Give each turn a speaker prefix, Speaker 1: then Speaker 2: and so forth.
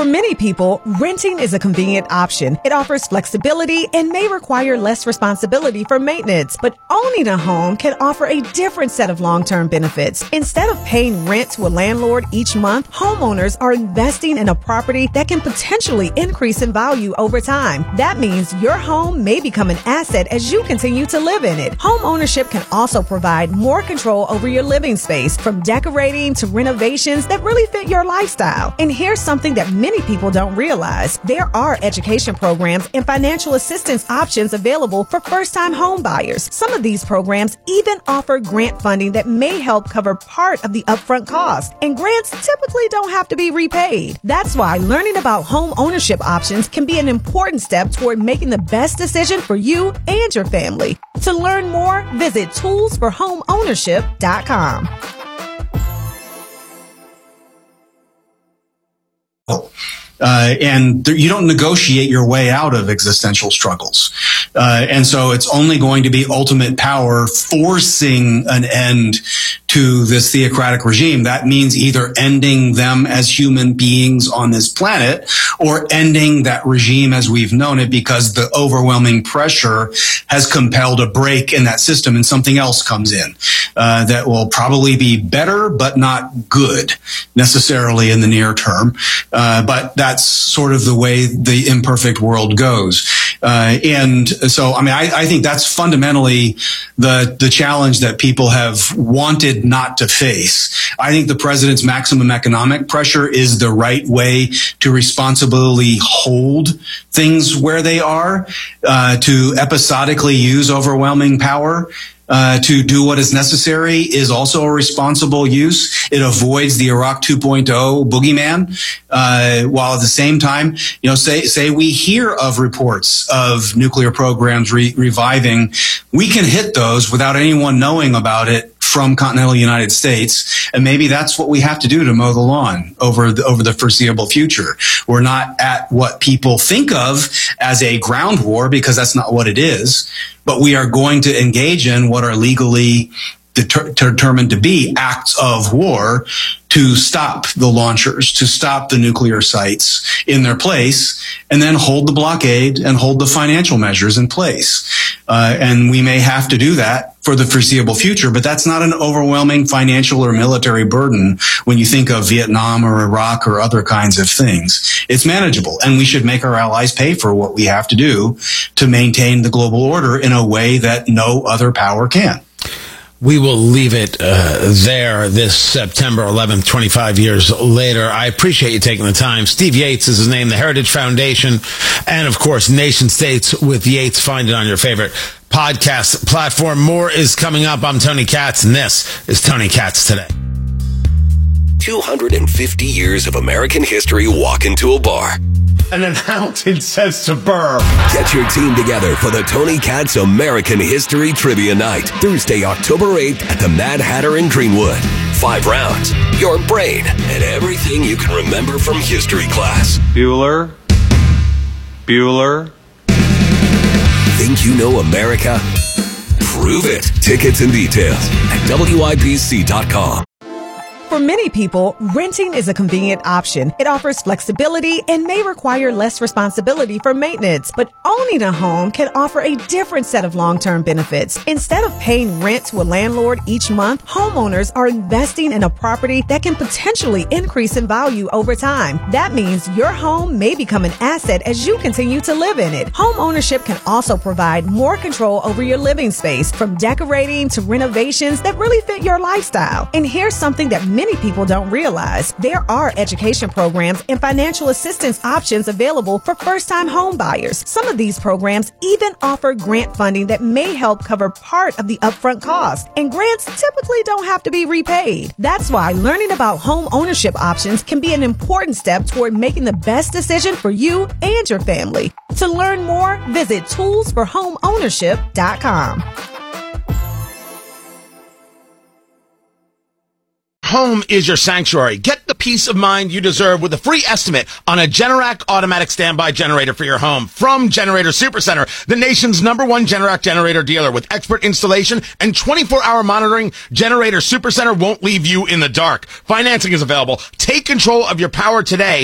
Speaker 1: For many people, renting is a convenient option. It offers flexibility and may require less responsibility for maintenance, but owning a home can offer a different set of long-term benefits. Instead of paying rent to a landlord each month, homeowners are investing in a property that can potentially increase in value over time. That means your home may become an asset as you continue to live in it. Home ownership can also provide more control over your living space, from decorating to renovations that really fit your lifestyle. And here's something that many people don't realize. There are education programs and financial assistance options available for first-time home buyers. Some of these programs even offer grant funding that may help cover part of the upfront cost. And grants typically don't have to be repaid. That's why learning about home ownership options can be an important step toward making the best decision for you and your family. To learn more, visit toolsforhomeownership.com.
Speaker 2: And you don't negotiate your way out of existential struggles. And so it's only going to be ultimate power forcing an end to this theocratic regime. That means either ending them as human beings on this planet or ending that regime as we've known it, because the overwhelming pressure has compelled a break in that system and something else comes in that will probably be better but not good necessarily in the near term. But that's sort of the way the imperfect world goes. And so, I mean, I think that's fundamentally the challenge that people have wanted not to face. I think the president's maximum economic pressure is the right way to responsibly hold things where they are, to episodically use overwhelming power. To do what is necessary is also a responsible use. It avoids the Iraq 2.0 boogeyman, while at the same time, you know, say we hear of reports of nuclear programs reviving. We can hit those without anyone knowing about it from continental United States. And maybe that's what we have to do to mow the lawn over the foreseeable future. We're not at what people think of as a ground war, because that's not what it is. But we are going to engage in what are legally determined to be acts of war to stop the launchers, to stop the nuclear sites in their place, and then hold the blockade and hold the financial measures in place. And we may have to do that for the foreseeable future, but that's not an overwhelming financial or military burden when you think of Vietnam or Iraq or other kinds of things. It's manageable, and we should make our allies pay for what we have to do to maintain the global order in a way that no other power can.
Speaker 3: We will leave it there this September 11th, 25 years later. I appreciate you taking the time. Steve Yates is his name, the Heritage Foundation, and, of course, Nation States with Yates. Find it on your favorite podcast platform. More is coming up. I'm Tony Katz, and this is Tony Katz Today.
Speaker 4: 250 years of American history walk into a bar.
Speaker 5: And an ounce says to burr.
Speaker 4: Get your team together for the Tony Katz American History Trivia Night, Thursday, October 8th at the Mad Hatter in Greenwood. 5 rounds, your brain, and everything you can remember from history class.
Speaker 5: Bueller.
Speaker 4: Think you know America? Prove it. Tickets and details at WIBC.com.
Speaker 1: For many people, renting is a convenient option. It offers flexibility and may require less responsibility for maintenance, but owning a home can offer a different set of long-term benefits. Instead of paying rent to a landlord each month, homeowners are investing in a property that can potentially increase in value over time. That means your home may become an asset as you continue to live in it. Home ownership can also provide more control over your living space, from decorating to renovations that really fit your lifestyle. And here's something that many people don't realize. There are education programs and financial assistance options available for first-time home buyers. Some of these programs even offer grant funding that may help cover part of the upfront cost. And grants typically don't have to be repaid. That's why learning about home ownership options can be an important step toward making the best decision for you and your family. To learn more, visit toolsforhomeownership.com.
Speaker 3: Home is your sanctuary. Get the peace of mind you deserve with a free estimate on a Generac automatic standby generator for your home from Generator Supercenter, the nation's #1 Generac generator dealer. With expert installation and 24-hour monitoring, Generator Supercenter won't leave you in the dark. Financing is available. Take control of your power today